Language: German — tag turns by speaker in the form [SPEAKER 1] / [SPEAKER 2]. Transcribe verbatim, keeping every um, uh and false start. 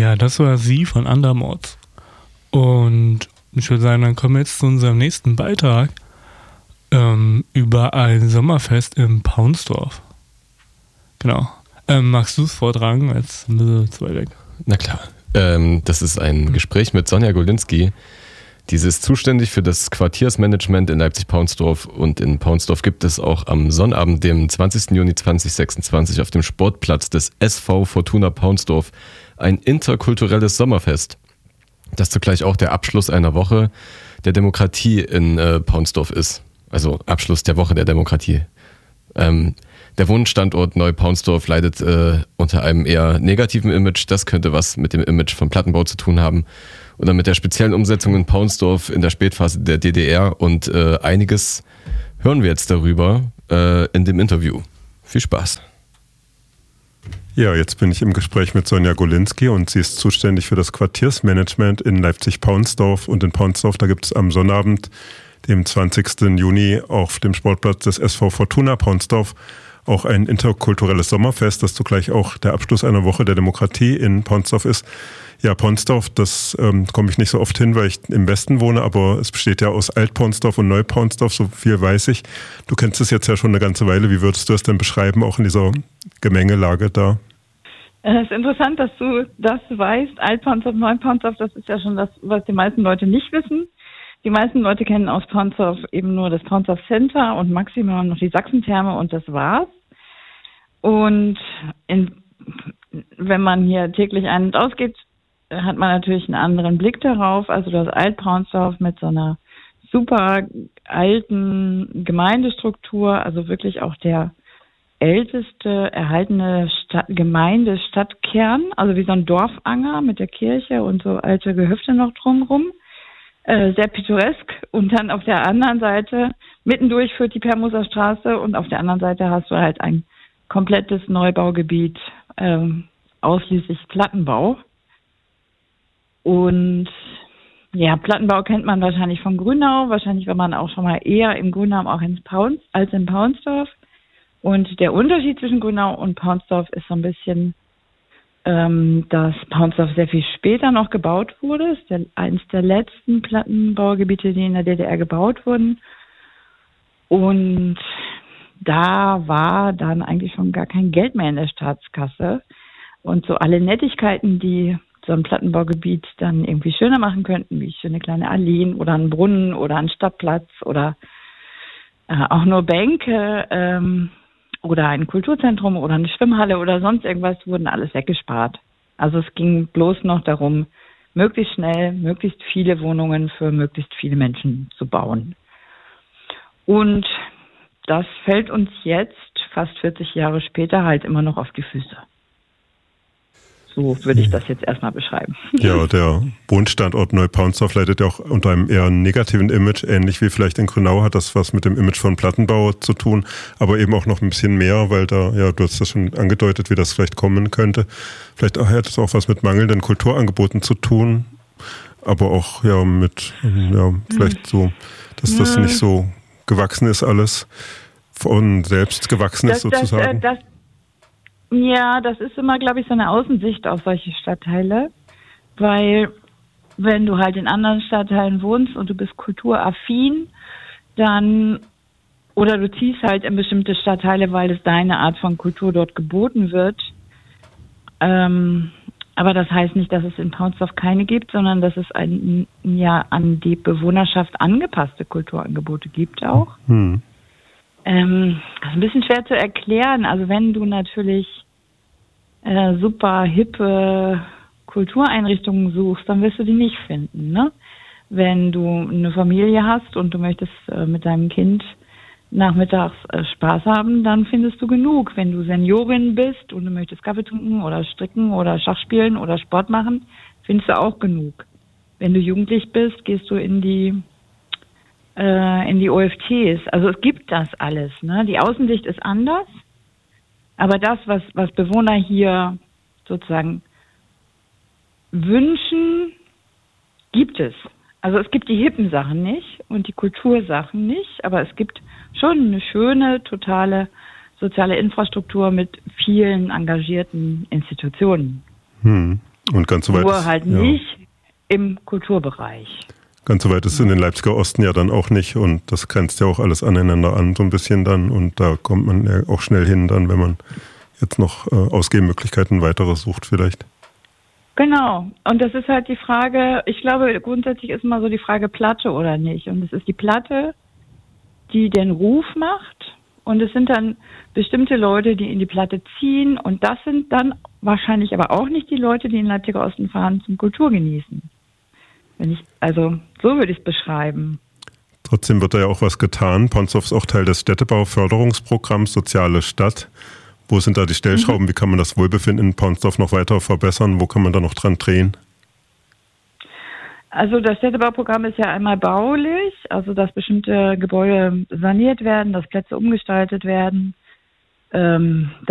[SPEAKER 1] Ja, das war sie von Andermods. Und ich würde sagen, dann kommen wir jetzt zu unserem nächsten Beitrag ähm, über ein Sommerfest in Paunsdorf. Genau. Ähm, magst du es vortragen? Jetzt ein bisschen zu weit weg.
[SPEAKER 2] Na klar. Ähm, das ist ein mhm. Gespräch mit Sonja Golinski. Diese ist zuständig für das Quartiersmanagement in Leipzig-Paunsdorf, und in Paunsdorf gibt es auch am Sonnabend, dem zwanzigsten Juni zweitausendsechsundzwanzig, auf dem Sportplatz des S V Fortuna Paunsdorf ein interkulturelles Sommerfest, das zugleich auch der Abschluss einer Woche der Demokratie in äh, Paunsdorf ist. Also Abschluss der Woche der Demokratie. Ähm, der Wohnstandort Neu-Paunsdorf leidet äh, unter einem eher negativen Image. Das könnte was mit dem Image von Plattenbau zu tun haben. Oder mit der speziellen Umsetzung in Paunsdorf in der Spätphase der D D R. Und äh, einiges hören wir jetzt darüber äh, in dem Interview. Viel Spaß.
[SPEAKER 3] Ja, jetzt bin ich im Gespräch mit Sonja Golinski und sie ist zuständig für das Quartiersmanagement in Leipzig-Paunsdorf. Und in Paunsdorf, da gibt es am Sonnabend, dem zwanzigsten Juni, auf dem Sportplatz des S V Fortuna Paunsdorf auch ein interkulturelles Sommerfest, das zugleich auch der Abschluss einer Woche der Demokratie in Paunsdorf ist. Ja, Paunsdorf, das ähm, komme ich nicht so oft hin, weil ich im Westen wohne, aber es besteht ja aus Alt-Paunsdorf und Neu-Paunsdorf, so viel weiß ich. Du kennst es jetzt ja schon eine ganze Weile. Wie würdest du es denn beschreiben, auch in dieser Gemengelage da?
[SPEAKER 4] Es ist interessant, dass du das weißt. Alt-Paunsdorf, Neu-Paunsdorf, das ist ja schon das, was die meisten Leute nicht wissen. Die meisten Leute kennen aus Paunsdorf eben nur das Paunsdorf Center und maximal noch die Sachsentherme, und das war's. Und in, wenn man hier täglich ein- und ausgeht, hat man natürlich einen anderen Blick darauf. Also das Alt-Paunsdorf mit so einer super alten Gemeindestruktur, also wirklich auch der älteste erhaltene Stadt, Gemeindestadtkern, also wie so ein Dorfanger mit der Kirche und so alte Gehöfte noch drumherum. Äh, sehr pittoresk. Und dann auf der anderen Seite, mittendurch führt die Permuser Straße, und auf der anderen Seite hast du halt ein komplettes Neubaugebiet, ähm, ausschließlich Plattenbau. Und ja, Plattenbau kennt man wahrscheinlich von Grünau. Wahrscheinlich war man auch schon mal eher in Grünau auch ins Pauns, als in Paunsdorf. Und der Unterschied zwischen Grünau und Paunsdorf ist so ein bisschen, ähm, dass Paunsdorf sehr viel später noch gebaut wurde. Es ist der, eines der letzten Plattenbaugebiete, die in der D D R gebaut wurden. Und da war dann eigentlich schon gar kein Geld mehr in der Staatskasse. Und so alle Nettigkeiten, die so ein Plattenbaugebiet dann irgendwie schöner machen könnten, wie schöne kleine Alleen oder einen Brunnen oder einen Stadtplatz oder äh, auch nur Bänke ähm, oder ein Kulturzentrum oder eine Schwimmhalle oder sonst irgendwas, wurden alles weggespart. Also es ging bloß noch darum, möglichst schnell, möglichst viele Wohnungen für möglichst viele Menschen zu bauen. Und das fällt uns jetzt, fast vierzig Jahre später, halt immer noch auf die Füße. So würde ich das jetzt erstmal beschreiben.
[SPEAKER 3] Ja, der Wohnstandort Neu-Paunsdorf leidet ja auch unter einem eher negativen Image, ähnlich wie vielleicht in Grünau hat das was mit dem Image von Plattenbau zu tun, aber eben auch noch ein bisschen mehr, weil da, ja, du hast das schon angedeutet, wie das vielleicht kommen könnte. Vielleicht hat es auch was mit mangelnden Kulturangeboten zu tun, aber auch ja mit, ja, vielleicht so, dass das nicht so gewachsen ist alles, von selbst gewachsen ist
[SPEAKER 4] das,
[SPEAKER 3] sozusagen.
[SPEAKER 4] Das, das, Ja, das ist immer, glaube ich, so eine Außensicht auf solche Stadtteile, weil wenn du halt in anderen Stadtteilen wohnst und du bist kulturaffin, dann, oder du ziehst halt in bestimmte Stadtteile, weil es deine Art von Kultur dort geboten wird, ähm, aber das heißt nicht, dass es in Paunsdorf keine gibt, sondern dass es ein, ja an die Bewohnerschaft angepasste Kulturangebote gibt auch.
[SPEAKER 3] Hm.
[SPEAKER 4] Ähm, das ist ein bisschen schwer zu erklären. Also wenn du natürlich äh, super hippe Kultureinrichtungen suchst, dann wirst du die nicht finden, ne? Wenn du eine Familie hast und du möchtest äh, mit deinem Kind nachmittags äh, Spaß haben, dann findest du genug. Wenn du Seniorin bist und du möchtest Kaffee trinken oder stricken oder Schach spielen oder Sport machen, findest du auch genug. Wenn du jugendlich bist, gehst du in die in die O F Ts. Also es gibt das alles, ne? Die Außensicht ist anders, aber das, was, was Bewohner hier sozusagen wünschen, gibt es. Also es gibt die hippen Sachen nicht und die Kultursachen nicht, aber es gibt schon eine schöne, totale soziale Infrastruktur mit vielen engagierten Institutionen.
[SPEAKER 3] Hm. Und ganz so weit
[SPEAKER 4] Nur
[SPEAKER 3] ist,
[SPEAKER 4] halt
[SPEAKER 3] ja.
[SPEAKER 4] nicht im Kulturbereich.
[SPEAKER 3] Ganz so weit ist in den Leipziger Osten ja dann auch nicht und das grenzt ja auch alles aneinander an, so ein bisschen dann und da kommt man ja auch schnell hin dann, wenn man jetzt noch äh, Ausgehmöglichkeiten weitere sucht vielleicht.
[SPEAKER 4] Genau. Und das ist halt die Frage, ich glaube, grundsätzlich ist immer so die Frage Platte oder nicht. Und es ist die Platte, die den Ruf macht und es sind dann bestimmte Leute, die in die Platte ziehen und das sind dann wahrscheinlich aber auch nicht die Leute, die in den Leipziger Osten fahren zum Kultur genießen. Wenn ich, also so würde ich es beschreiben.
[SPEAKER 3] Trotzdem wird da ja auch was getan. Paunsdorf ist auch Teil des Städtebauförderungsprogramms Soziale Stadt. Wo sind da die Stellschrauben? Mhm. Wie kann man das Wohlbefinden in Paunsdorf noch weiter verbessern? Wo kann man da noch dran drehen?
[SPEAKER 4] Also das Städtebauprogramm ist ja einmal baulich, also dass bestimmte Gebäude saniert werden, dass Plätze umgestaltet werden. Ähm,